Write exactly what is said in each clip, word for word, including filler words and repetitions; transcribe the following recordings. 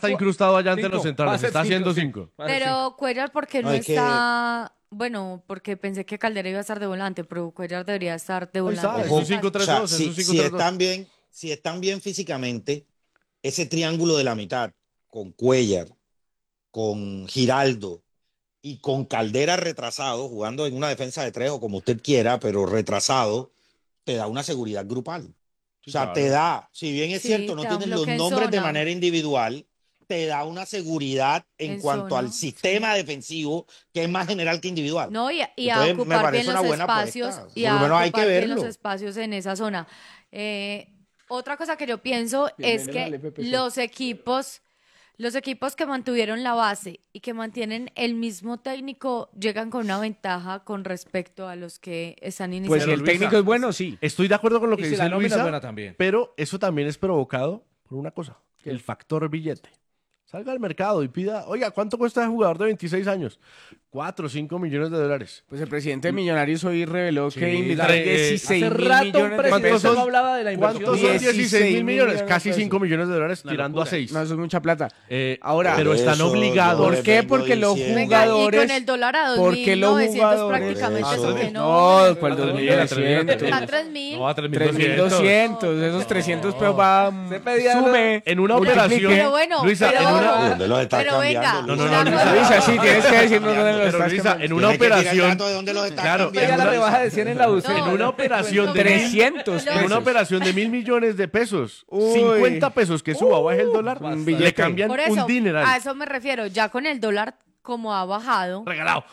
está incrustado allá ante Cinco. los centrales, Va a ser está haciendo cinco, cinco. Va a ser Pero Cuellar, porque no, No, es que- está... Bueno, porque pensé que Caldera iba a estar de volante, pero Cuellar debería estar de Ahí volante. está, es Ojo, un cinco tres o sea, dos, es si, un cinco si tres dos. están bien, si están bien físicamente, ese triángulo de la mitad, con Cuellar, con Giraldo y con Caldera retrasado, jugando en una defensa de tres o como usted quiera, pero retrasado, te da una seguridad grupal. Sí, O sea, claro. te da, si bien es Sí, cierto, no te da un tienes los bloque en nombres de zona. manera individual, te da una seguridad en, En cuanto zona, al sistema defensivo que es más general que individual. No, y, a- y a Entonces, me ocupar parece bien una los buena espacios, apuesta. y Por lo a menos hay que ocupar bien los verlo. espacios en esa zona. Eh, otra cosa que yo pienso es Bienvenidos al que F P C. los equipos, los equipos que mantuvieron la base y que mantienen el mismo técnico llegan con una ventaja con respecto a los que están Pues iniciando. si el Luisa, técnico es bueno, sí. Estoy de acuerdo con lo Y que si dice la nómina es Luisa, buena también. pero eso también es provocado por una cosa, el factor billete. Salga al mercado y pida, oiga, ¿cuánto cuesta ese jugador de veintiséis años? cuatro o cinco millones de dólares. Pues el presidente de Millonarios hoy reveló Sí, que invirtió tre- eh, dieciséis Hace mil rato un millones de presidente pesos. son? no hablaba de la inversión. ¿Cuántos son dieciséis dieciséis mil millones? millones Casi de pesos. cinco millones de dólares Una tirando locura. a seis. No, eso es mucha plata. Eh, Ahora, pero están Eso, obligados. yo ¿Por les qué? vengo Porque los diciendo. Venga, y jugadores... con el dólar a porque los dos mil novecientos jugadores- prácticamente Por eso eso. que No, no. ¿cuál Ah, dos mil no, doscientos? Está a tres mil. No, a tres mil tres mil doscientos. doscientos, esos trescientos pesos va, Se pedía sume, En una multiplique. operación, Pero bueno, Luisa, pero- en una, ¿Dónde los está Pero venga, cambiando? No, no, Luisa? no, una Luisa. cosa- Luisa, sí, tienes que decirnos dónde lo pero estás Luisa, cambiando. en una Tienes que tirar el operación, dato de dónde los está claro, cambiando. Ya la una- rebaja de cien en la U C. No. en una operación de mil- trescientos En en una pesos. operación de mil millones de pesos, Uy. cincuenta pesos que suba o baje el dólar, un le billete. cambian Por eso, un dineral. a eso me refiero. Ya con el dólar como ha bajado, Regalado.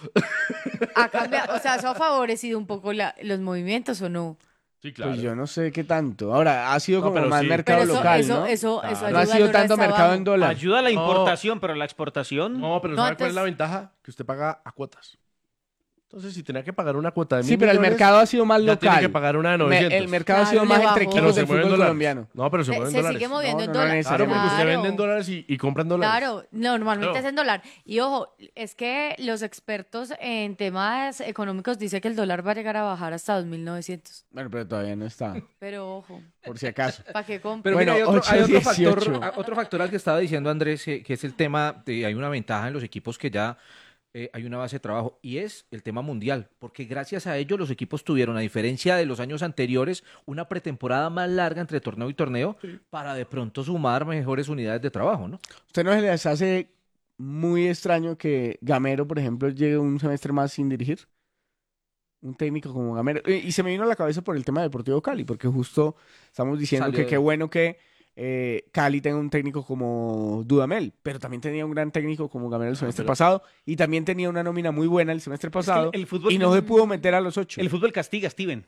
ha cambiado, o sea, eso ha favorecido un poco la- los movimientos, ¿o no? Sí, claro. Pues yo no sé qué tanto. Ahora, ha sido No, como pero más sí. mercado Pero eso, local, eso, ¿no? eso, Claro. eso No ayuda ha al sido dólar tanto hasta mercado abajo. en dólar. Ayuda a la No. importación, pero la exportación. No, pero No, ¿sabe cuál es antes- la ventaja? Que usted paga a cuotas. Entonces, si tenía que pagar una cuota de mil Sí, pero el millones, mercado ha sido más ya tiene local. que pagar una de Me- novecientos. el mercado ha Claro, sido le más bajó. entre Pero equipos se de mueve en fútbol dólares. colombiano. No, pero se, Se, mueve en se dólares. sigue moviendo No, en no, no dólares. necesariamente. Claro, porque usted Claro. vende en dólares y, y compra en dólares. Claro, normalmente Claro. es en dólar. Y ojo, es que los expertos en temas económicos dicen que el dólar va a llegar a bajar hasta dos mil novecientos. Bueno, pero todavía no está, Pero ojo, por si acaso. ¿para qué comprar? Pero Bueno, mira, hay otro, hay otro ocho dieciocho. factor, a- otro factor al que estaba diciendo Andrés, eh, que es el tema de hay una ventaja en los equipos que ya eh, hay una base de trabajo, y es el tema mundial, porque gracias a ello los equipos tuvieron, a diferencia de los años anteriores, una pretemporada más larga entre torneo y torneo para de pronto sumar mejores unidades de trabajo, ¿no? ¿Usted no se les hace muy extraño que Gamero, por ejemplo, llegue un semestre más sin dirigir? Un técnico como Gamero. Y, y se me vino a la cabeza por el tema de Deportivo Cali, porque justo estamos diciendo Salió que de- qué bueno que eh, Cali tenga un técnico como Dudamel, pero también tenía un gran técnico como Gamero el semestre pero- pasado, y también tenía una nómina muy buena el semestre pasado, el fútbol- y no se pudo meter a los ocho. El fútbol castiga, Steven.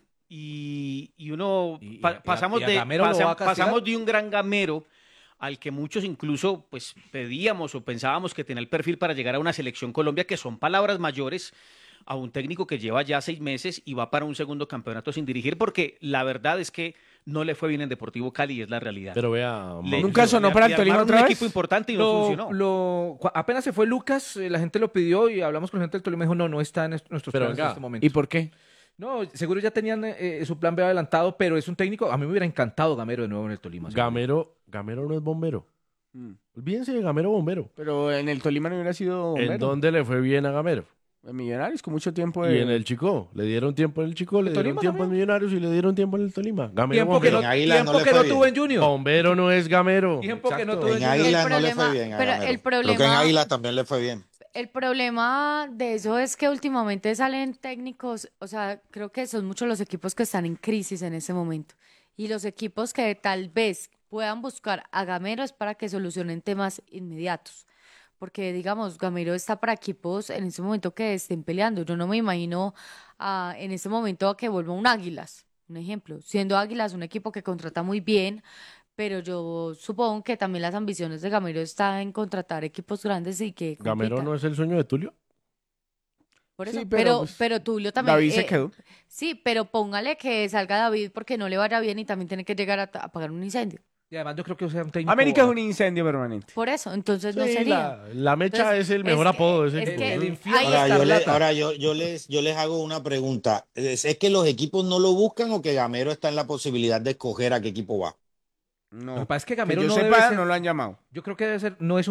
Y, y uno Y- y pa- a- y a- pasamos y a de Gamero lo pasa- va a castigar. pasamos de un gran gamero al que muchos incluso pues pedíamos o pensábamos que tenía el perfil para llegar a una selección Colombia, que son palabras mayores, a un técnico que lleva ya seis meses y va para un segundo campeonato sin dirigir, porque la verdad es que no le fue bien en Deportivo Cali, y es la realidad. Pero vea, Le- ¿Nunca le- sonó le- para le el Tolima armaron otra un vez? equipo importante y no Lo- funcionó. lo- cu- apenas se fue Lucas, eh, la gente lo pidió y hablamos con la gente del Tolima y dijo, no, no está en est- nuestros Pero planes en venga, este momento. ¿Y por qué? No, seguro ya tenían eh, su plan B adelantado, pero es un técnico, a mí me hubiera encantado Gamero de nuevo en el Tolima. seguro. Gamero, Gamero no es bombero. Mm. Olvídense de Gamero bombero. Pero en el Tolima no hubiera sido ¿En Gamero. dónde le fue bien a Gamero? En Millonarios, con mucho tiempo Y de... en el Chico. Le dieron tiempo en el Chico, le ¿En dieron Tolima tiempo en también? Millonarios y le dieron tiempo en el Tolima. Gamero Tiempo que bombero. no, En Águila tiempo no le que fue no bien. tuvo en Junior. Bombero no es Gamero. Tiempo que no Exacto. tuvo En en Junior. Águila El no le problema- fue bien a pero Gamero. el Creo que en problema- Águila también le fue bien. El problema de eso es que últimamente salen técnicos, o sea, creo que son muchos los equipos que están en crisis en ese momento. Y los equipos que tal vez puedan buscar a Gamero es para que solucionen temas inmediatos. Porque, digamos, Gamero está para equipos en ese momento que estén peleando. Yo no me imagino ah, en ese momento a que vuelva un Águilas, un ejemplo. Siendo Águilas un equipo que contrata muy bien, pero yo supongo que también las ambiciones de Gamero están en contratar equipos grandes y que ¿Gamero compitan. no es el sueño de Tulio? Por eso, Sí, pero, pero, pero, pues, Tulio también. David se eh, quedó. Sí, pero póngale que salga David porque no le vaya bien y también tiene que llegar a, a pagar un incendio. Y además yo creo que sea un técnico... América es un incendio permanente. Por eso, entonces no Sí, sería. la, la mecha Entonces, es el mejor es que- apodo de ese es equipo. que- El Ahí infierno Ahora, yo, le- escarlata. ahora yo, yo, les, yo les hago una pregunta. ¿Es, es que los equipos no lo buscan o que Gamero está en la posibilidad de escoger a qué equipo va? No. Lo que pasa es que Que Gamero yo no sepa, debe ser... no lo han llamado. Yo creo que debe ser... No es